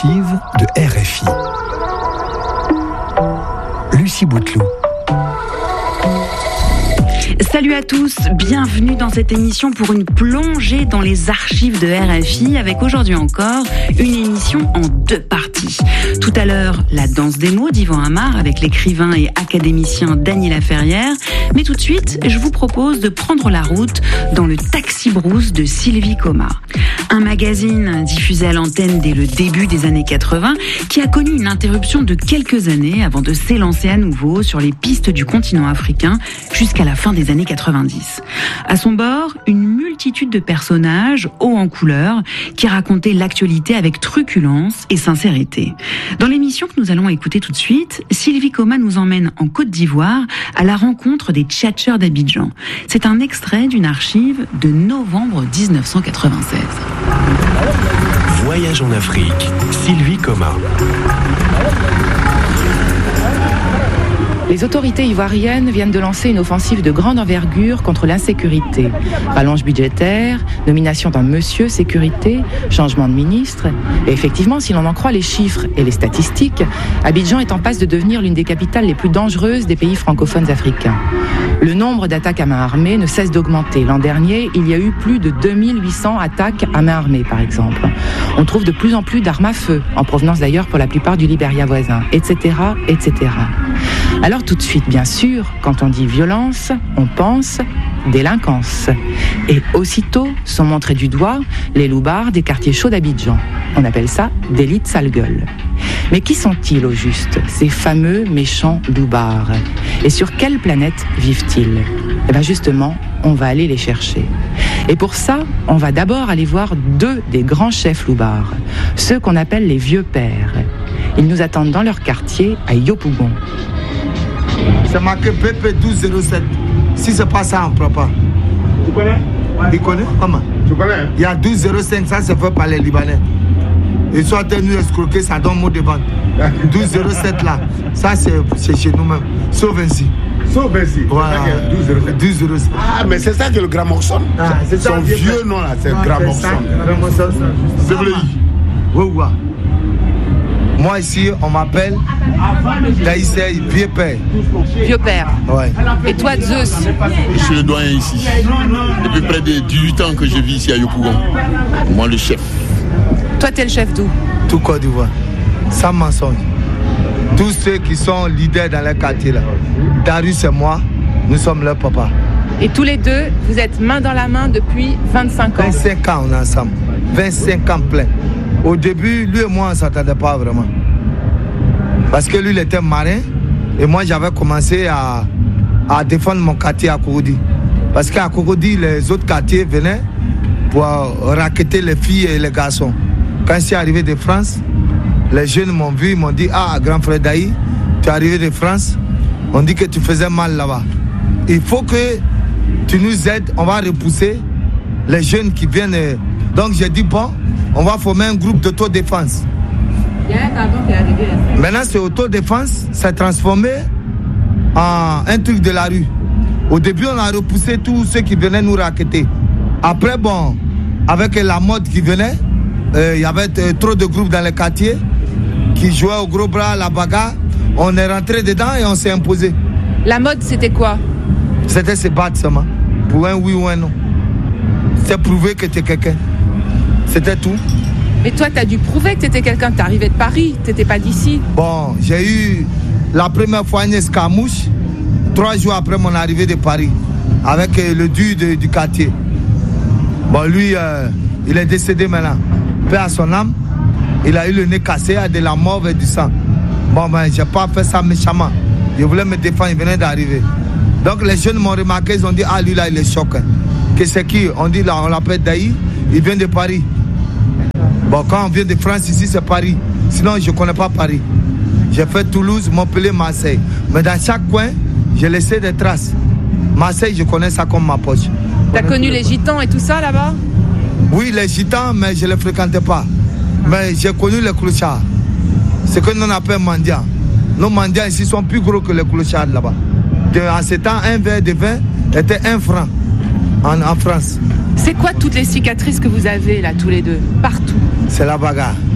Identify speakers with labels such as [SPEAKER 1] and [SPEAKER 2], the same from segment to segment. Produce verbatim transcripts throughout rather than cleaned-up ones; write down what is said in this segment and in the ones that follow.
[SPEAKER 1] de R F I. Lucie Bouteloup.
[SPEAKER 2] Salut à tous, bienvenue dans cette émission pour une plongée dans les archives de R F I avec aujourd'hui encore une émission en deux parties. Tout à l'heure, la danse des mots d'Yvan Amar avec l'écrivain et académicien Dany Laferrière. Mais tout de suite, je vous propose de prendre la route dans le Taxi Brousse de Sylvie Coma. Un magazine diffusé à l'antenne dès le début des années quatre-vingts qui a connu une interruption de quelques années avant de s'élancer à nouveau sur les pistes du continent africain jusqu'à la fin des années quatre-vingt-dix. À son bord, une multitude de personnages hauts en couleur qui racontaient l'actualité avec truculence et sincérité. Dans l'émission que nous allons écouter tout de suite, Sylvie Coma nous emmène en Côte d'Ivoire à la rencontre des tchatcheurs d'Abidjan. C'est un extrait d'une archive de novembre dix-neuf cent quatre-vingt-seize.
[SPEAKER 1] Voyage en Afrique, Sylvie Coma.
[SPEAKER 3] Les autorités ivoiriennes viennent de lancer une offensive de grande envergure contre l'insécurité. Rallonge budgétaire, nomination d'un monsieur sécurité, changement de ministre. Et effectivement, si l'on en croit les chiffres et les statistiques, Abidjan est en passe de devenir l'une des capitales les plus dangereuses des pays francophones africains. Le nombre d'attaques à main armée ne cesse d'augmenter. L'an dernier, il y a eu plus de deux mille huit cents attaques à main armée, par exemple. On trouve de plus en plus d'armes à feu, en provenance d'ailleurs pour la plupart du Libéria voisin, et cetera, et cetera. Alors tout de suite, bien sûr, quand on dit violence, on pense délinquance. Et aussitôt sont montrés du doigt les loupards des quartiers chauds d'Abidjan. On appelle ça d'élite sale gueule. Mais qui sont-ils au juste, ces fameux méchants loupards? Et sur quelle planète vivent-ils? Eh bien justement, on va aller les chercher. Et pour ça, on va d'abord aller voir deux des grands chefs loupards, ceux qu'on appelle les vieux pères. Ils nous attendent dans leur quartier à Yopougon.
[SPEAKER 4] C'est marqué B P douze zéro sept. Si c'est pas ça, on ne prend pas.
[SPEAKER 5] Tu connais?
[SPEAKER 4] Il connaît? Comment?
[SPEAKER 5] Tu connais?
[SPEAKER 4] Il y a douze zéro cinq, ça c'est fait par les Libanais. Ils sont en train de nous escroquer, ça donne mot de vente. douze zéro sept là, ça c'est, c'est chez nous-mêmes. Sauf ainsi.
[SPEAKER 5] Sauf ainsi.
[SPEAKER 4] Voilà. douze zéro sept.
[SPEAKER 5] Ah, mais c'est ça que le gramoxone.
[SPEAKER 4] Ah, c'est ça.
[SPEAKER 5] Son vieux nom là, c'est le gramoxone.
[SPEAKER 4] C'est vrai. Oui, oui. Moi ici, on m'appelle Daïsé Vieux Père.
[SPEAKER 3] Vieux père.
[SPEAKER 4] Ouais.
[SPEAKER 3] Et toi, Zeus?
[SPEAKER 6] Je suis le doyen ici. Depuis près de dix-huit ans que je vis ici à Yopougon. Moi, le chef.
[SPEAKER 3] Toi, t'es le chef d'où?
[SPEAKER 4] Tout Côte d'Ivoire. Sans mensonge. Tous ceux qui sont leaders dans les quartiers là. Darius et moi, nous sommes leur papa.
[SPEAKER 3] Et tous les deux, vous êtes main dans la main depuis vingt-cinq ans.
[SPEAKER 4] vingt-cinq ans on est ensemble. vingt-cinq ans plein. Au début, lui et moi, on ne s'entendait pas vraiment. Parce que lui, il était marin. Et moi, j'avais commencé à, à défendre mon quartier à Cocody. Parce qu'à Cocody, les autres quartiers venaient pour racketter les filles et les garçons. Quand je suis arrivé de France, les jeunes m'ont vu, ils m'ont dit « Ah, grand frère Daï, tu es arrivé de France, on dit que tu faisais mal là-bas. Il faut que tu nous aides, on va repousser les jeunes qui viennent. » Donc j'ai dit « Bon, on va former un groupe d'autodéfense. » Maintenant, ce autodéfense s'est transformé en un truc de la rue. Au début, on a repoussé tous ceux qui venaient nous racketter. Après, bon, avec la mode qui venait, euh, il y avait euh, trop de groupes dans les quartiers qui jouaient au gros bras, la bagarre. On est rentré dedans et on s'est imposé.
[SPEAKER 3] La mode, c'était quoi?
[SPEAKER 4] C'était se battre seulement. Pour un oui ou un non. C'est prouver que tu es quelqu'un. C'était tout.
[SPEAKER 3] Mais toi, t'as dû prouver que t'étais quelqu'un. T'es arrivé de Paris, t'étais pas d'ici.
[SPEAKER 4] Bon, j'ai eu la première fois une escarmouche, trois jours après mon arrivée de Paris, avec euh, le dieu de, du quartier. Bon, lui, euh, il est décédé maintenant. Paix à son âme. Il a eu le nez cassé, a de la mort et du sang. Bon, ben, j'ai pas fait ça méchamment. Je voulais me défendre, il venait d'arriver. Donc, les jeunes m'ont remarqué, ils ont dit, ah, lui, là, il est choqué. Que c'est qui? On dit, là, on l'appelle Daï, il vient de Paris. Bon, quand on vient de France, ici, c'est Paris. Sinon, je ne connais pas Paris. J'ai fait Toulouse, Montpellier, Marseille. Mais dans chaque coin, j'ai laissé des traces. Marseille, je connais ça comme ma poche.
[SPEAKER 3] T'as connu les gitans et tout ça, là-bas?
[SPEAKER 4] Oui, les gitans, mais je ne les fréquentais pas. Mais j'ai connu les clochards. Ce que nous appelle mendiants. Nos mendiants ici sont plus gros que les clochards là-bas. En ce temps, un verre de vin était un franc en, en France.
[SPEAKER 3] C'est quoi toutes les cicatrices que vous avez là, tous les deux, partout?
[SPEAKER 4] C'est la bagarre.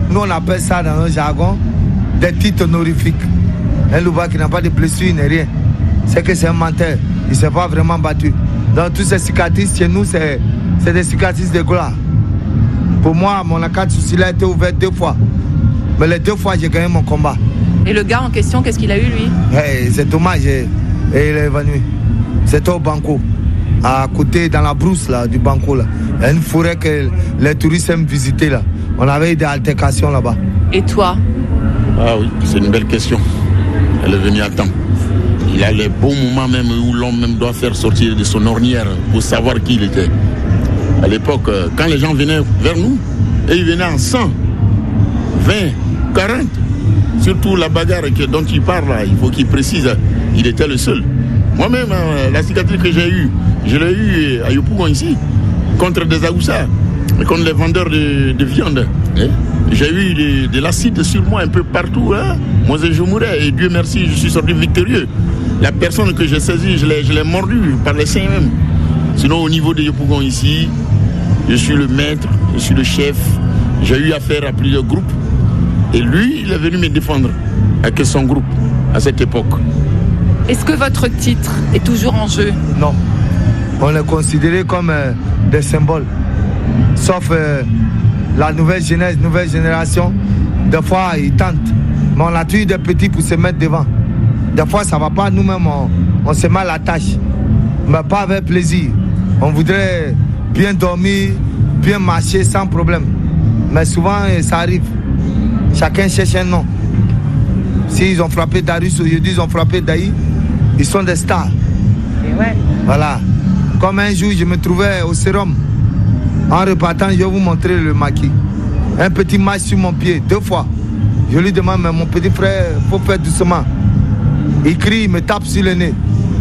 [SPEAKER 4] Nous, on appelle ça dans le jargon des titres honorifiques. Un Loubar qui n'a pas de blessure ni rien, c'est que c'est un menteur. Il ne s'est pas vraiment battu. Donc, toutes ces cicatrices chez nous, c'est, c'est des cicatrices de gloire. Pour moi, mon carte souci a été ouverte deux fois. Mais les deux fois, j'ai gagné mon combat.
[SPEAKER 3] Et le gars en question, qu'est-ce qu'il a eu, lui?
[SPEAKER 4] Hey, c'est dommage. Et, et il est évanoui. C'était au Banco. À côté, dans la brousse là, du Banco. Là. Il y a une forêt que les touristes aiment visiter. Là. On avait eu des altercations là-bas.
[SPEAKER 3] Et toi?
[SPEAKER 6] Ah oui, c'est une belle question. Elle est venue à temps. Il y a les bons moments même où l'homme même doit faire sortir de son ornière pour savoir qui il était. À l'époque, quand les gens venaient vers nous, et ils venaient en cent, vingt, quarante, surtout la bagarre dont il parle, là, il faut qu'il précise, il était le seul. Moi-même, la cicatrice que j'ai eue, je l'ai eue à Yopougon ici, contre des Aoussa, contre les vendeurs de, de viande. Hein? J'ai eu de, de l'acide sur moi un peu partout. Hein? Moi, je mourais et Dieu merci, je suis sorti victorieux. La personne que j'ai saisie, je l'ai, je l'ai mordue par les seins même. Sinon, au niveau de Yopougon ici, je suis le maître, je suis le chef. J'ai eu affaire à plusieurs groupes. Et lui, il est venu me défendre avec son groupe à cette époque.
[SPEAKER 3] Est-ce que votre titre est toujours en jeu?
[SPEAKER 4] Non. On est considéré comme euh, des symboles. Sauf euh, la nouvelle jeunesse, nouvelle génération. Des fois, ils tentent. Mais on a tué des petits pour se mettre devant. Des fois, ça ne va pas. Nous-mêmes, on, on se met à la tâche. Mais pas avec plaisir. On voudrait bien dormir, bien marcher sans problème. Mais souvent, ça arrive. Chacun cherche un nom. S'ils ont frappé Darius aujourd'hui, ils ont frappé Daï, ils sont des stars.
[SPEAKER 3] Et ouais.
[SPEAKER 4] Voilà. Comme un jour, je me trouvais au sérum. En repartant, je vais vous montrer le maquis. Un petit match sur mon pied, deux fois. Je lui demande, mais mon petit frère, il faut faire doucement. Il crie, il me tape sur le nez.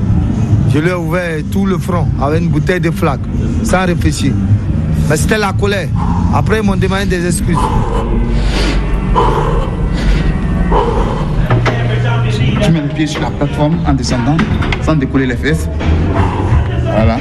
[SPEAKER 4] Je lui ai ouvert tout le front avec une bouteille de flaque, sans réfléchir. Mais c'était la colère. Après, ils m'ont demandé des excuses.
[SPEAKER 7] Tu mets le pied sur la plateforme en descendant, sans décoller les fesses. Voilà.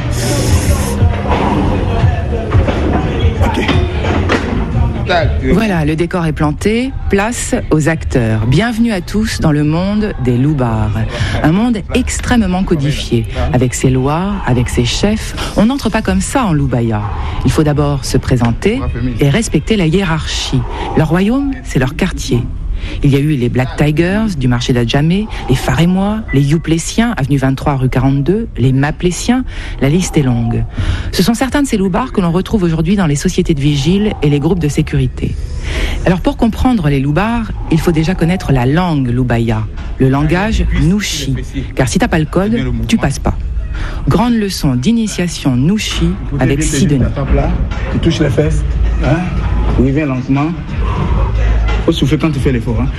[SPEAKER 7] Ok.
[SPEAKER 3] Voilà, le décor est planté, place aux acteurs. Bienvenue à tous dans le monde des loubards. Un monde extrêmement codifié, avec ses lois, avec ses chefs. On n'entre pas comme ça en Loubaya. Il faut d'abord se présenter et respecter la hiérarchie. Leur royaume, c'est leur quartier. Il y a eu les Black Tigers du marché d'Adjamé, les Farémois, les Youpléciens, avenue vingt-trois, rue quarante-deux, les Mapléciens, la liste est longue. Ce sont certains de ces loubards que l'on retrouve aujourd'hui dans les sociétés de vigile et les groupes de sécurité. Alors pour comprendre les loubards, il faut déjà connaître la langue loubaya, le langage nouchi, car si t'as pas le code, tu passes pas. Grande leçon d'initiation nouchi avec Sidonie.
[SPEAKER 7] Tu touches les fesses, hein? Reviens lentement. Faut souffler quand tu fais l'effort. Hein.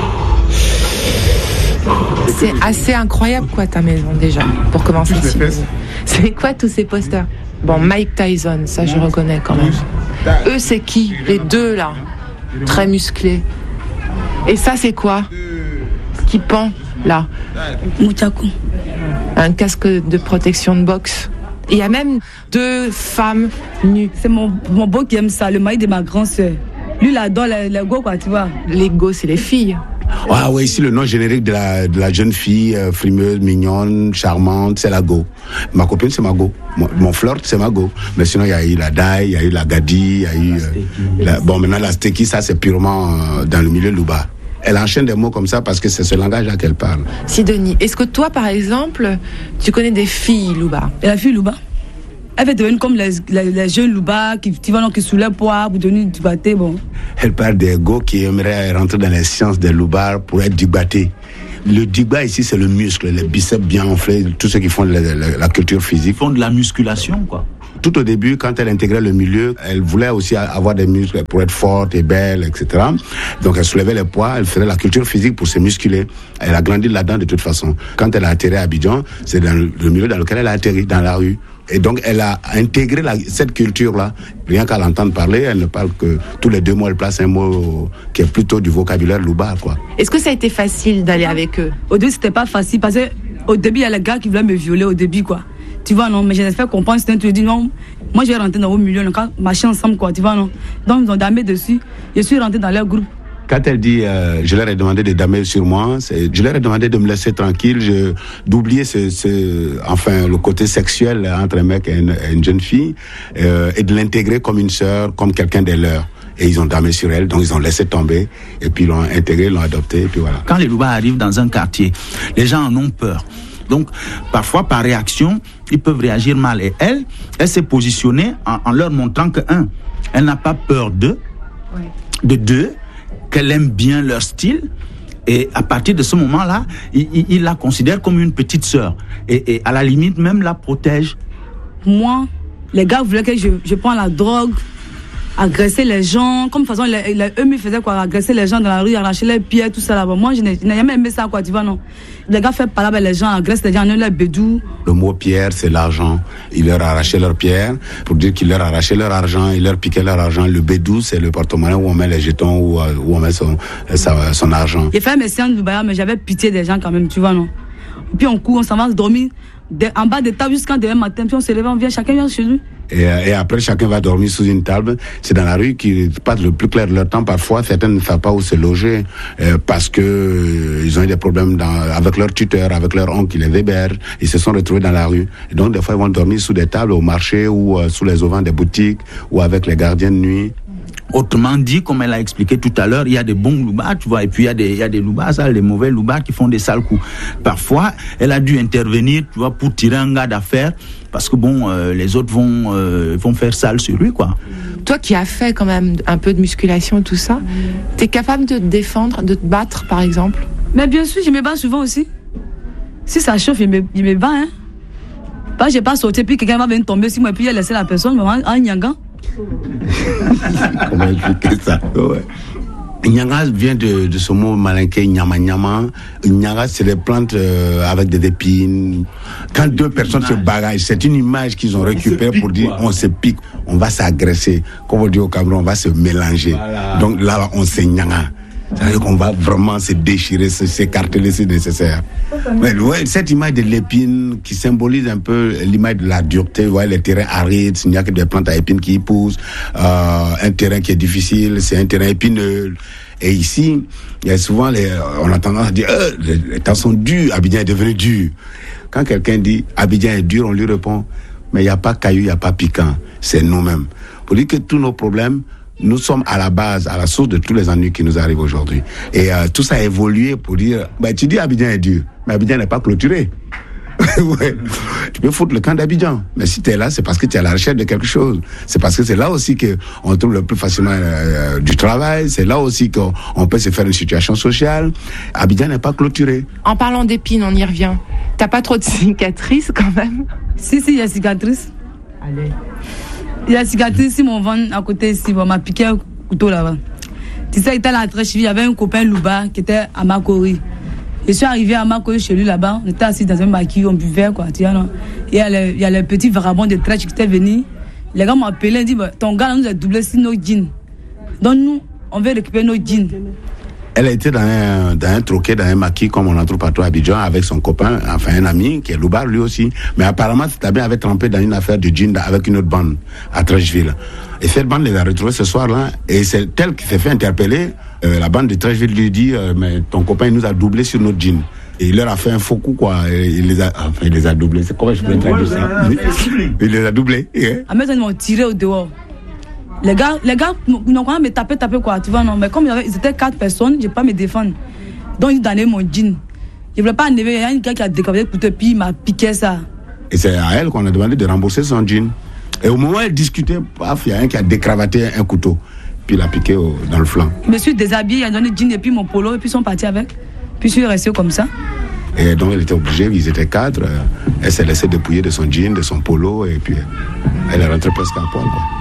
[SPEAKER 3] C'est assez incroyable quoi ta maison déjà, pour commencer ici. C'est quoi tous ces posters? Bon, Mike Tyson, ça je reconnais quand même. Eux c'est qui? Les deux là, très musclés. Et ça c'est quoi? Qui pend là?
[SPEAKER 8] Moutakou.
[SPEAKER 3] Un casque de protection de boxe. Il y a même deux femmes nues.
[SPEAKER 8] C'est mon, mon beau qui aime ça, le mari de ma grande-sœur. Lui, il adore les, les go, quoi, tu vois.
[SPEAKER 3] Les go, c'est les filles.
[SPEAKER 9] Ah ouais, ici, le nom générique de la, de la jeune fille, euh, frimeuse, mignonne, charmante, c'est la go. Ma copine, c'est ma go. Mon, mon flirt, c'est ma go. Mais sinon, il y a eu la Daï, il y a eu la Gadi, il y a eu... Euh, la, bon, maintenant, la Steki, ça, c'est purement euh, dans le milieu louba. Elle enchaîne des mots comme ça parce que c'est ce langage-là qu'elle parle.
[SPEAKER 3] Sidonie, est-ce que toi, par exemple, tu connais des filles louba?
[SPEAKER 8] Et la fille louba, elle va devenir comme les, les, les jeunes louba qui, qui vont qui soulèvent poids pour devenir du baté, bon.
[SPEAKER 9] Elle parle des go qui aimeraient rentrer dans les sciences des loubards pour être du baté. Le digba ici, c'est le muscle, les biceps bien enflés, tous ceux qui font la, la, la culture physique.
[SPEAKER 10] Ils font de la musculation, quoi.
[SPEAKER 9] Tout au début, quand elle intégrait le milieu, elle voulait aussi avoir des muscles pour être forte et belle, et cetera. Donc elle soulevait les poids, elle faisait la culture physique pour se musculer. Elle a grandi là-dedans de toute façon. Quand elle a atterri à Abidjan, c'est dans le milieu dans lequel elle a atterri, dans la rue. Et donc, elle a intégré la, cette culture-là. Rien qu'à l'entendre parler, elle ne parle que tous les deux mots, elle place un mot qui est plutôt du vocabulaire loubar, quoi.
[SPEAKER 3] Est-ce que ça a été facile d'aller avec eux?
[SPEAKER 8] Au début, c'était pas facile parce que au début, il y a les gars qui voulaient me violer au début, quoi. Tu vois, non, mais j'ai fait comprendre, c'est un truc, dit non, moi je vais rentrer dans vos milieux, on va marcher ensemble, quoi, tu vois, non. Donc ils ont damé dessus, je suis rentré dans leur groupe.
[SPEAKER 9] Quand elle dit, euh, je leur ai demandé de damer sur moi, c'est, je leur ai demandé de me laisser tranquille, je, d'oublier ce, ce, enfin, le côté sexuel entre un mec et une, et une jeune fille, euh, et de l'intégrer comme une sœur, comme quelqu'un des leurs. Et ils ont damé sur elle, donc ils ont laissé tomber, et puis ils l'ont intégré, l'ont adopté, et puis voilà.
[SPEAKER 10] Quand les loubas arrivent dans un quartier, les gens en ont peur. Donc, parfois, par réaction, ils peuvent réagir mal. Et elle, elle s'est positionnée en, en leur montrant que, un, elle n'a pas peur d'eux, oui. de deux, qu'elle aime bien leur style, et à partir de ce moment-là, il, il, il la considère comme une petite sœur, et, et à la limite même la protège.
[SPEAKER 8] Moi, les gars voulaient que je, je prenne la drogue, agresser les gens, comme de toute façon, les, les, eux me faisaient quoi, agresser les gens dans la rue, arracher les pieds, tout ça là-bas. Moi, je n'ai, je n'ai jamais aimé ça, quoi, tu vois, non. Les gars font parler avec les gens, agressent les gens, ils ont les bédous.
[SPEAKER 9] Le mot pierre, c'est l'argent. Il leur a arraché leur pierre pour dire qu'il leur a arraché leur argent, il leur piquait leur argent. Le bédou, c'est le porte-monnaie où on met les jetons, où, où on met son, sa, son argent.
[SPEAKER 8] J'ai fait mes séances de Dubaï, mais j'avais pitié des gens quand même, tu vois, non. Et puis on court, on s'en va dormir de, en bas des tables jusqu'à demain matin, puis on se lève, on vient, chacun vient chez lui.
[SPEAKER 9] Et, et après, chacun va dormir sous une table. C'est dans la rue qu'ils passent le plus clair de leur temps. Parfois, certains ne savent pas où se loger euh, parce que euh, ils ont eu des problèmes dans, avec leur tuteur, avec leur oncle qui les héberge. Ils se sont retrouvés dans la rue. Et donc, des fois, ils vont dormir sous des tables au marché ou euh, sous les auvents des boutiques ou avec les gardiens de nuit.
[SPEAKER 10] Autrement dit, comme elle a expliqué tout à l'heure, il y a des bons loubas, tu vois, et puis il y a des, il y a des loubas, ça, les mauvais loubas qui font des sales coups. Parfois, elle a dû intervenir, tu vois, pour tirer un gars d'affaires, parce que bon, euh, les autres vont, euh, vont faire sale sur lui, quoi.
[SPEAKER 3] Toi qui as fait quand même un peu de musculation, tout ça, t'es capable de te défendre, de te battre, par exemple?
[SPEAKER 8] Mais bien sûr, je me bats souvent aussi. Si ça chauffe, je me, je me bats, hein. Pas, j'ai pas sauté, puis quelqu'un va venir tomber sur moi, et puis il a laissé la personne, mais en, en nyangant.
[SPEAKER 9] Comment expliquer ça? Ouais. Nyanga vient de, de ce mot malinqué, nyama nyama. Nyanga, c'est des plantes euh, avec des épines. Quand deux personnes se bagarrent, c'est une image qu'ils ont récupérée pour dire quoi. On se pique, on va s'agresser. Comme on dit au Cameroun, on va se mélanger. Voilà. Donc là, on se nyanga. C'est-à-dire qu'on va vraiment se déchirer, se, s'écarteler si nécessaire. Mais ouais, cette image de l'épine qui symbolise un peu l'image de la dureté, ouais, les terrains arides, il n'y a que des plantes à épines qui y poussent, euh, un terrain qui est difficile, c'est un terrain épineux. Et ici, il y a souvent, les, on a tendance à dire, euh, les, les temps sont durs, Abidjan est devenu dur. Quand quelqu'un dit Abidjan est dur, on lui répond, mais il n'y a pas caillou, il n'y a pas piquant, c'est nous-mêmes. Pour dire que tous nos problèmes, nous sommes à la base, à la source de tous les ennuis qui nous arrivent aujourd'hui. Et euh, tout ça a évolué pour dire, bah, tu dis Abidjan est dur, mais Abidjan n'est pas clôturé. Ouais. Tu peux foutre le camp d'Abidjan, mais si tu es là, c'est parce que tu es à la recherche de quelque chose. C'est parce que c'est là aussi qu'on trouve le plus facilement euh, du travail, c'est là aussi qu'on on peut se faire une situation sociale. Abidjan n'est pas clôturé.
[SPEAKER 3] En parlant d'épines, on y revient. T'as pas trop de cicatrices quand même?
[SPEAKER 8] Si, si, il y a cicatrices. Allez. Il y a cicatrice ici, mon ventre à côté ici, on m'a piqué un couteau là-bas. Tu sais, il était à la trèche, il y avait un copain Louba qui était à Makori. Je suis arrivé à Makori chez lui là-bas, on était assis dans un maquis, on buvait quoi, tu vois, non? Et il y a le, il y a le petit vagabond de trèche qui était venu. Les gars m'ont appelé, ils dit, bah, ton gars nous a doublé sur nos jeans. Donc nous, on veut récupérer nos jeans.
[SPEAKER 9] Elle était dans un, dans un troquet, dans un maquis, comme on en trouve partout à Abidjan, avec son copain, enfin un ami, qui est Loubar lui aussi. Mais apparemment, Tabien avait trempé dans une affaire de jeans avec une autre bande, à Trècheville. Et cette bande les a retrouvés ce soir-là, et c'est elle qui s'est fait interpeller. Euh, la bande de Trècheville lui dit, euh, mais ton copain, il nous a doublé sur notre jeans. Et il leur a fait un faux coup, quoi. Et il les a, enfin, il les a doublés. C'est comment je peux traduire ça? Il les a doublés. Yeah.
[SPEAKER 8] À mettre, ils m'ont tiré au dehors. Les gars, les gars, n'ont quand même me taper, taper quoi, tu vois, non. Mais comme il y avait, ils étaient quatre personnes, je ne peux pas me défendre. Donc ils donnaient mon jean. Je ne voulais pas enlever, il y a un gars qui a découvert le couteau, puis il m'a piqué ça. Et
[SPEAKER 9] c'est à elle qu'on a demandé de rembourser son jean. Et au moment où elle discutait, paf, il y a un qui a décravaté un couteau, puis il a piqué au, dans le flanc.
[SPEAKER 8] Je me suis déshabillé, il a donné le jean et puis mon polo, et puis ils sont partis avec. Puis je suis resté comme ça.
[SPEAKER 9] Et donc elle était obligée, ils étaient quatre, elle s'est laissée dépouiller de son jean, de son polo, et puis elle est rentrée presque à poil, quoi.